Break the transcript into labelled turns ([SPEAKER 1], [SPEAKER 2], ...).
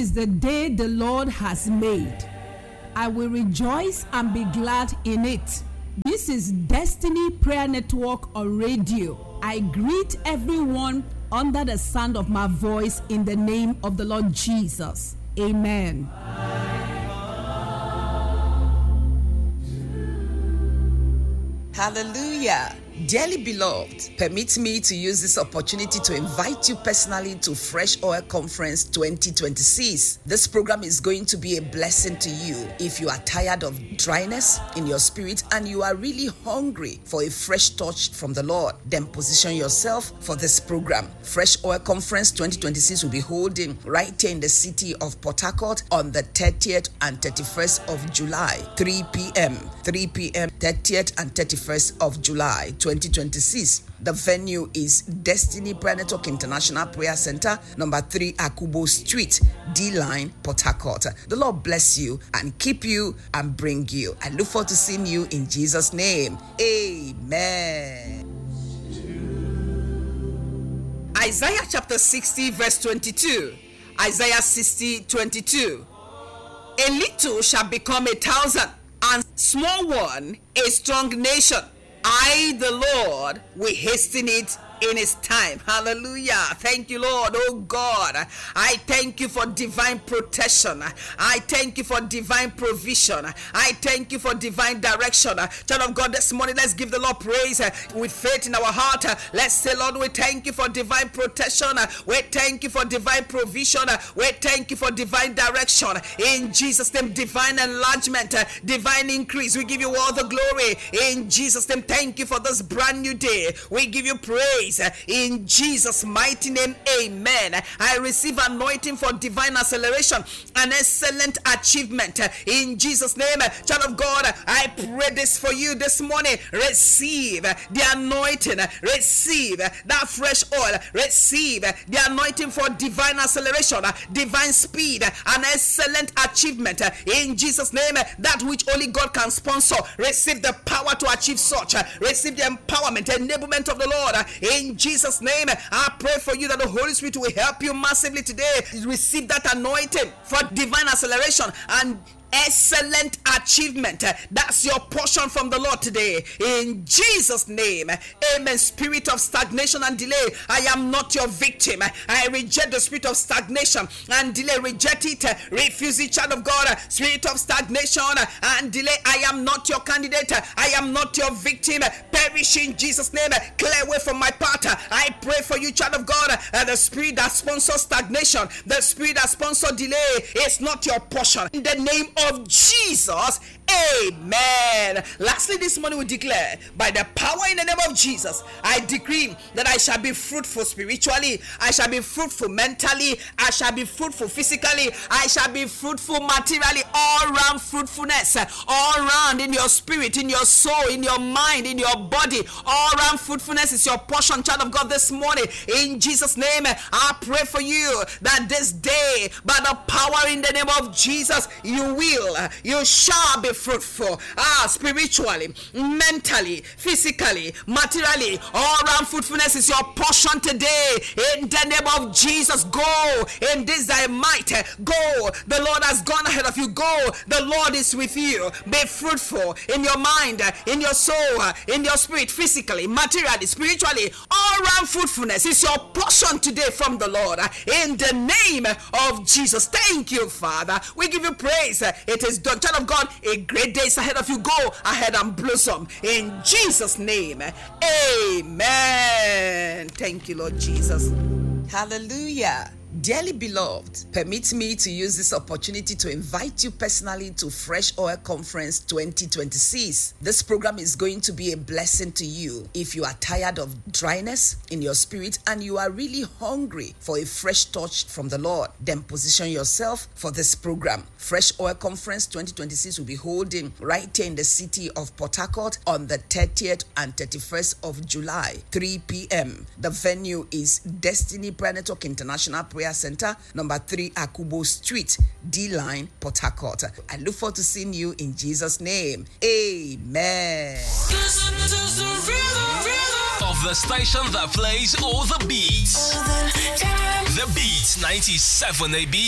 [SPEAKER 1] is the day the Lord has made. I will rejoice and be glad in it. This is Destiny Prayer Network on radio. I greet everyone under the sound of my voice in the name of the Lord Jesus. Amen.
[SPEAKER 2] Hallelujah. Dearly beloved, permit me to use this opportunity to invite you personally to Fresh Oil Conference 2026. This program is going to be a blessing to you if you are tired of dryness in your spirit and you are really hungry for a fresh touch from the Lord. Then position yourself for this program. Fresh Oil Conference 2026 will be holding right here in the city of Port Harcourt on the 30th and 31st of July, 3 p.m., 30th and 31st of July, 2026. The venue is Destiny Prayer Network International Prayer Center, number 3 Akubo Street, D-Line, Port Harcourt. The Lord bless you and keep you and bring you. I look forward to seeing you in Jesus' name. Amen. Isaiah chapter 60 verse 22. Isaiah 60, 22. A little shall become 1,000, and small one a strong nation. I, the Lord, will hasten it in his time. Hallelujah. Thank you, Lord. Oh God, I thank you for divine protection. I thank you for divine provision. I thank you for divine direction. Child of God, this morning let's give the Lord praise with faith in our heart. Let's say, Lord, we thank you for divine protection. We thank you for divine provision. We thank you for divine direction. In Jesus' name, divine enlargement, divine increase. We give you all the glory. In Jesus' name, thank you for this brand new day. We give you praise. In Jesus' mighty name, amen. I receive anointing for divine acceleration and excellent achievement. In Jesus' name, child of God, I pray this for you this morning. Receive the anointing. Receive that fresh oil. Receive the anointing for divine acceleration, divine speed, and excellent achievement. In Jesus' name, that which only God can sponsor. Receive the power to achieve such. Receive the empowerment, enablement of the Lord. In Jesus' name, I pray for you that the Holy Spirit will help you massively today. Receive that anointing for divine acceleration and excellent achievement. That's your portion from the Lord today. In Jesus' name, amen. Spirit of stagnation and delay, I am not your victim. I reject the spirit of stagnation and delay. Reject it. Refuse it, child of God. Spirit of stagnation and delay, I am not your candidate. I am not your victim. Perish in Jesus' name. Clear away from my path. I pray for you, child of God. The spirit that sponsors stagnation, the spirit that sponsors delay, is not your portion. In the name of Jesus, amen. Lastly, this morning we declare, by the power in the name of Jesus, I decree that I shall be fruitful spiritually, I shall be fruitful mentally, I shall be fruitful physically, I shall be fruitful materially. All round fruitfulness, all round in your spirit, in your soul, in your mind, in your body. All round fruitfulness is your portion, child of God, this morning. In Jesus' name, I pray for you that this day, by the power in the name of Jesus, you shall be fruitful, spiritually, mentally, physically, materially. All round fruitfulness is your portion today. In the name of Jesus, go in this thy might. Go. The Lord has gone ahead of you. Go. The Lord is with you. Be fruitful in your mind, in your soul, in your spirit, physically, materially, spiritually. All round fruitfulness is your portion today from the Lord. In the name of Jesus. Thank you, Father. We give you praise. It is done. Child of God, a great day is ahead of you. Go ahead and blossom in Jesus' name. Amen. Thank you, Lord Jesus. Hallelujah. Dearly beloved, permit me to use this opportunity to invite you personally to Fresh Oil Conference 2026. This program is going to be a blessing to you if you are tired of dryness in your spirit and you are really hungry for a fresh touch from the Lord. Then position yourself for this program. Fresh Oil Conference 2026 will be holding right here in the city of Port Harcourt on the 30th and 31st of July, 3 p.m. The venue is Destiny Prayer Network International Prayer Center, number 3 Akubo Street, D-Line, Port Harcourt. I look forward to seeing you in Jesus' name. Amen.
[SPEAKER 3] Of the station that plays all the beats. The Beats 97 AB.